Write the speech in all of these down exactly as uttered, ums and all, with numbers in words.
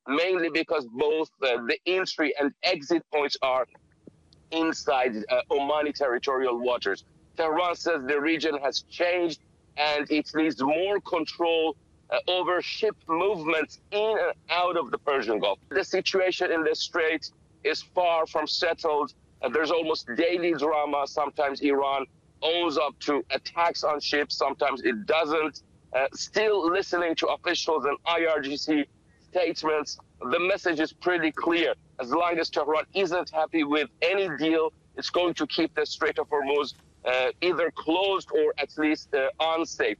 mainly because both uh, the entry and exit points are inside uh, Omani territorial waters. Tehran says the region has changed and it needs more control uh, over ship movements in and out of the Persian Gulf. The situation in the Strait is far from settled. Uh, there's almost daily drama. Sometimes Iran owns up to attacks on ships, sometimes it doesn't. Uh, still listening to officials and I R G C statements, the message is pretty clear. As long as Tehran isn't happy with any deal, it's going to keep the Strait of Hormuz uh, either closed or at least uh, unsafe.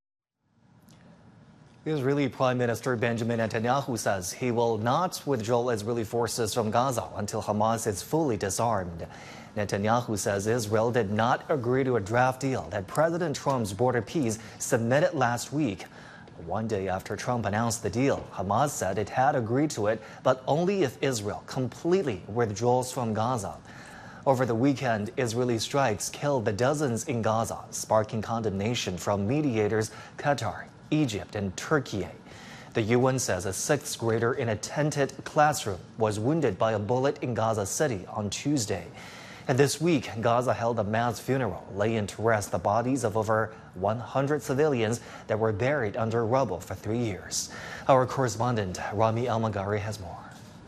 Israeli Prime Minister Benjamin Netanyahu says he will not withdraw Israeli forces from Gaza until Hamas is fully disarmed. Netanyahu says Israel did not agree to a draft deal that President Trump's border peace submitted last week. One day after Trump announced the deal, Hamas said it had agreed to it, but only if Israel completely withdraws from Gaza. Over the weekend, Israeli strikes killed the dozens in Gaza, sparking condemnation from mediators Qatar, Egypt, and Turkey. The U N says a sixth grader in a tented classroom was wounded by a bullet in Gaza City on Tuesday. And this week, Gaza held a mass funeral, laying to rest the bodies of over one hundred civilians that were buried under rubble for three years. Our correspondent, Rami Al-Magari, has more.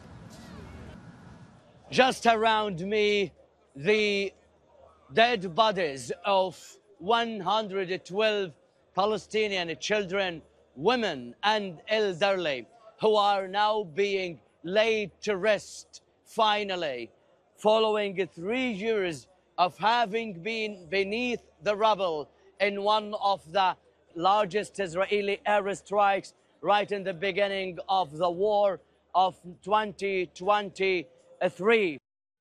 Just around me, the dead bodies of one hundred twelve Palestinian children, women, and elderly who are now being laid to rest, finally, following three years of having been beneath the rubble in one of the largest Israeli airstrikes right in the beginning of the war of twenty twenty-three.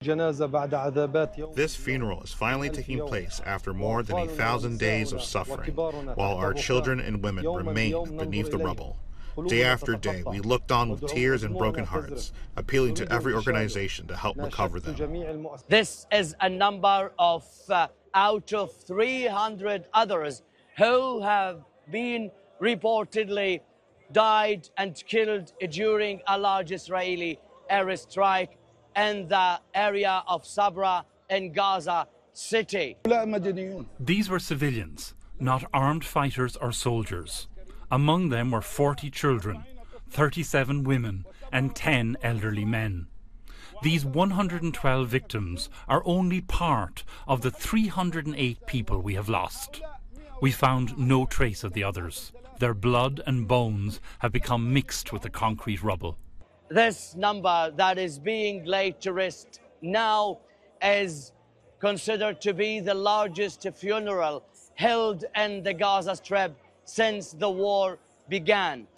This funeral is finally taking place after more than a thousand days of suffering, while our children and women remain beneath the rubble. Day after day, we looked on with tears and broken hearts, appealing to every organization to help recover them. This is a number of uh, out of three hundred others who have been reportedly died and killed during a large Israeli airstrike in the area of Sabra in Gaza City. These were civilians, not armed fighters or soldiers. Among them were forty children, thirty-seven women, and ten elderly men. These one hundred twelve victims are only part of the three hundred eight people we have lost. We found no trace of the others. Their blood and bones have become mixed with the concrete rubble. This number that is being laid to rest now is considered to be the largest funeral held in the Gaza Strip since the war began.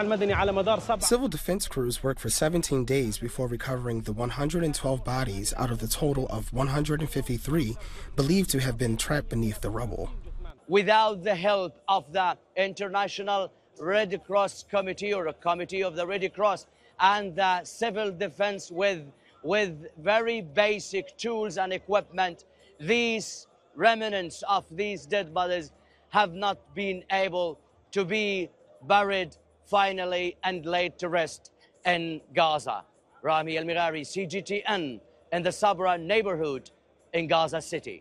Civil defense crews worked for seventeen days before recovering the one hundred twelve bodies out of the total of one hundred fifty-three believed to have been trapped beneath the rubble. Without the help of the International Red Cross Committee, or a committee of the Red Cross, and the civil defense with, with very basic tools and equipment, these remnants of these dead bodies have not been able to be buried finally and laid to rest in Gaza. Rami Al-Magari, C G T N, in the Sabra neighborhood in Gaza City.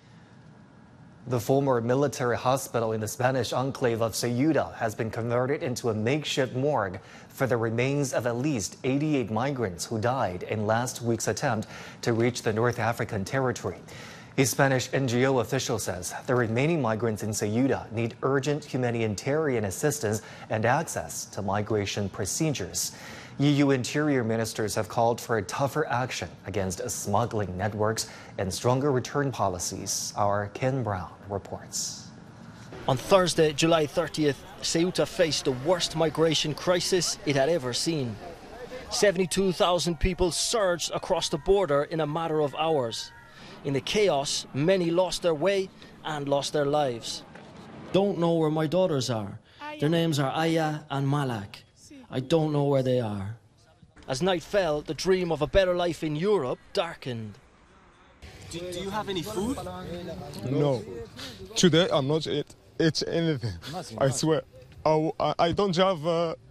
The former military hospital in the Spanish enclave of Ceuta has been converted into a makeshift morgue for the remains of at least eighty-eight migrants who died in last week's attempt to reach the North African territory. A Spanish N G O official says the remaining migrants in Ceuta need urgent humanitarian assistance and access to migration procedures. E U interior ministers have called for tougher action against smuggling networks and stronger return policies. Our Ken Brown reports. On Thursday, July thirtieth, Ceuta faced the worst migration crisis it had ever seen. seventy-two thousand people surged across the border in a matter of hours. In the chaos, many lost their way and lost their lives. Don't know where my daughters are. Their names are Aya and Malak. I don't know where they are. As night fell, the dream of a better life in Europe darkened. Do, do you have any food? No. Today I'm not eat, eat anything. I swear. I, I don't have uh,